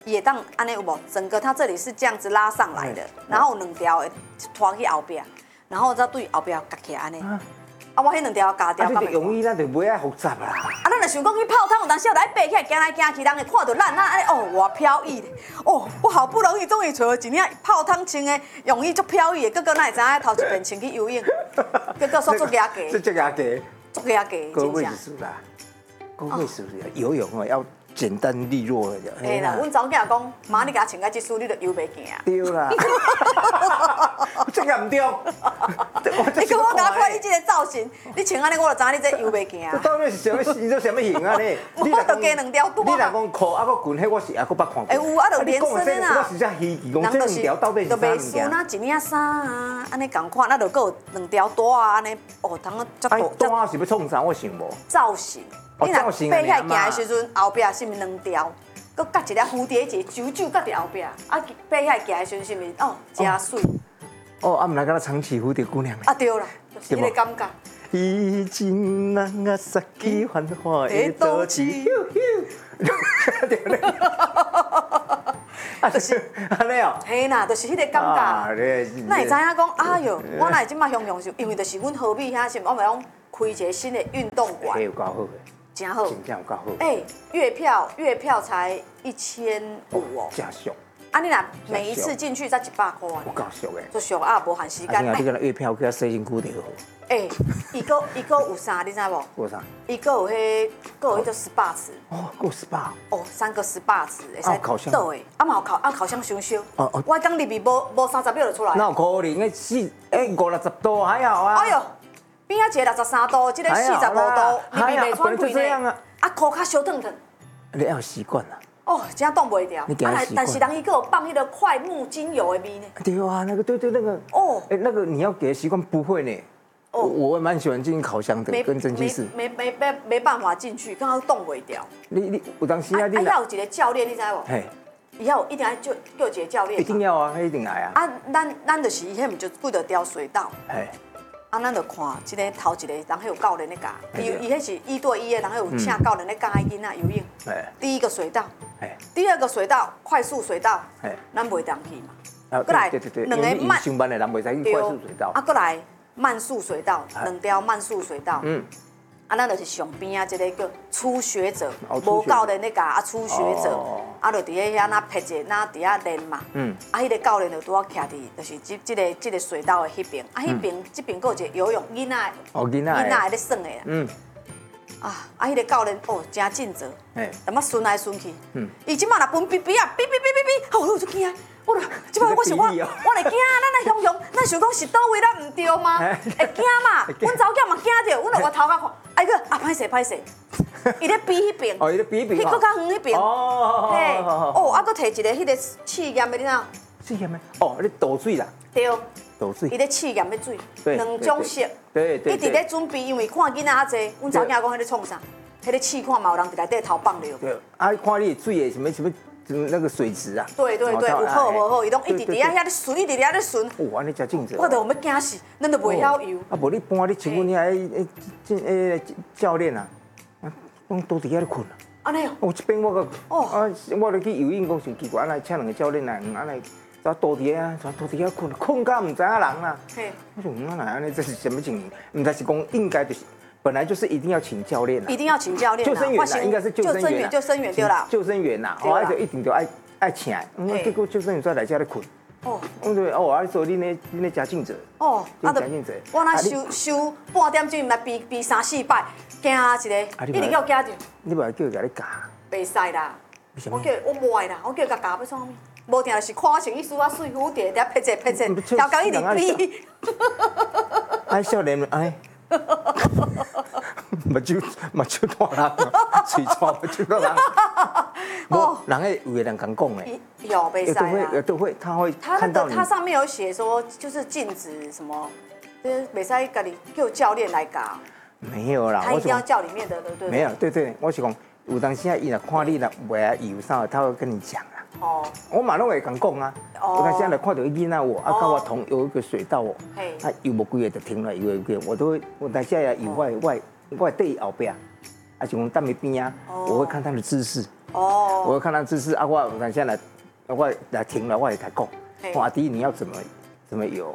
也当安尼有无？整个它这里是这样子拉上来的，然后有2条会拖去后边，然后再对后边夹起来安尼。啊，我迄2条夹掉， 啊，你用意咱就袂爱复杂啦。 啊，咱就想讲去泡汤，有当时有来爬起来，行来行去，人会看到咱安尼哦，偌飘逸咧。哦，我好不容易终于找到一领泡汤穿的泳衣，足飘逸的，哥哥哪会知影头一遍穿去游泳，哥哥说足牙价， 这足牙价， 足牙价， 各位是啦，各位是游泳哦要简单利落的。 嘿啦，阮查某囝讲，妈你甲我穿甲这输，你就游袂行。 对啦，这个唔对。 你跟我甲看你这个造型，你穿安尼我就知影你这游袂行。 这到底是什么？你做什么型啊？你我就加2条带。 你若讲裤啊，佫裙，迄我是还佫捌看过。 有啊，就连身的啦。 我是只稀奇，讲这2条到底是啥物件？ 就袂输那一领衫啊，安尼共款，那就佫有2条带啊，安尼哦，通个足大。 带是要创啥？我想无。 造型。你若爬起来行的时阵，后壁是毋是2条？佫夹一粒蝴蝶结，揪夹伫后壁，啊，爬起来行的时阵是毋是哦，真水。 哦，啊，毋来敢若长崎蝴蝶姑娘。 啊，对啦，就是迄个感觉。 以前人啊，杀去繁华的都市。啊，就是安尼哦。 嘿啦，就是迄个感觉。那会知影讲，哎哟，我哪会即摆形容是，因为就是阮河边遐是，我咪讲开一个新的运动馆。 有够好的。 真好， 真正有够好。 月票才1500哦， 真俗。 啊，你若每一次进去才100块啊， 有够俗的。 足俗啊，无限时间。 啊，你个月票去啊，洗身躯就好。 伊个有啥，你知无？ 有啥？ 伊个有迄叫 SPA 池。 哦，有 SPA。 哦，3个 SPA 池会使烤箱。 倒的，啊嘛有烤箱烧烧。哦。我刚入去无30秒就出来。 那有可能50-60度还好啊。 哎呦！边仔一个63度，这个45度，里面袂穿开呢。啊，裤较小烫烫。 你要习惯啦。 哦，真冻袂掉。但是人伊个有放迄个快木精油的味呢。 对啊，那个对那个。哦。那个你要给习惯不会呢。哦。我蛮喜欢进烤箱的，跟蒸汽室。 没办法进去，刚刚冻袂掉。 你有当时啊，你要有一个教练，你知无？嘿。以后一定要叫一个教练。 一定要啊，他一定来啊。 啊，咱就是伊迄毋就几条条水道。嘿。啊，咱就看即个头一个，人迄有教练咧教，伊迄是1对1的，人迄有请教练咧教迄囡仔游泳。第一个水道，第二个水道快速水道，咱袂当去嘛。过来 2个慢。上班的人袂使去快速水道。 啊，过来慢速水道，2条慢速水道。啊，咱就是上边啊，一个叫初学者，无教练咧教啊，初学者，啊，就伫咧遐那拍者，那伫遐练嘛。啊，迄个教练就拄啊徛伫，就是即个水道的迄边，啊，迄边即边佫有一个游泳囡仔，囡仔咧耍的啦。啊，迄个教练哦，真尽责，淡仔顺来顺去。伊即马若分哔啊，哔，哦，我就惊。即摆我想我会惊，咱来雄，咱想讲是倒位咱唔对吗？会惊嘛？阮查某囝嘛惊着，阮就我头壳看，哎个啊歹势，伊咧比迄边， 哦，伊咧比， 迄搁较远迄边，嘿，哦，啊搁摕一个迄个试验的，你哪？ 试验的？哦，你倒水啦？ 对， 倒水。 伊咧试验的水，2种色。 对。 伊伫咧准备，因为看囡仔较济，阮查某囝讲迄咧创啥？迄咧试看嘛，有人伫内底头放尿。 对，啊，看你水的什么。那个水质啊， 对，有好无好，伊拢一直伫遐咧顺，一直伫遐咧顺。 哦，安尼真尽责。 我都要惊死，咱都袂晓游。 啊，无你搬你请问你教练啊，讲都伫遐咧困啊。 安尼哦。 哦，这边我个啊，我咧去游泳，讲想奇怪，安尼请2个教练来，安尼咋倒伫遐困到唔知影人啦。嘿。我想哪来安尼，这是什么情形？唔知是讲应该就是。本来就是一定要请教练， 一定要请教练， 救生员啦，应该是救生员， 救生员对啦， 救生员呐，哦，就一定就爱请，结果救生员在来家咧困，哦，对，哦，啊，所以你咧真尽责，哦，真尽责， 我那收半点钟来比3-4摆，惊一个，一定叫惊着， 你不要叫伊甲你教， 袂使啦，我叫我无爱啦，我叫伊甲教要创啥物？无定就是看穿衣输啊水蝴蝶，伫遐拍者，调到一直比， 哎，少年哎。目睭大人，嘴臭目睭大人。哦，人诶有个人敢讲诶， 有袂使啊， 都会，他会看到你。 他上面有写说，就是禁止什么，就是袂使家己叫教练来教。 没有啦， 他一定要叫里面的，对不对？ 没有，对，我是讲，有当时啊，伊若看你若袂爱游啥，他会跟你讲啊。哦，我嘛拢会敢讲啊。我看现在看到囡仔我，跟我同有一个水道哦，他游无几个就停了，游几个，我都会，我等下要游我对后边，啊，就讲站在边啊，我会看他的姿势， 哦，我看他姿势啊，我等下来，我来停了，我也来讲。阿弟，你要怎么游？